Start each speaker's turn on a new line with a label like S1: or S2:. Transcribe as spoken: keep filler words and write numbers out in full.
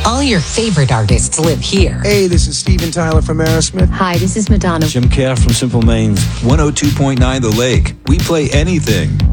S1: All your favorite artists live here.
S2: Hey, this is Steven Tyler from Aerosmith.
S3: Hi, this is Madonna.
S4: Jim Kerr from Simple Minds. one oh two point nine The Lake. We play anything.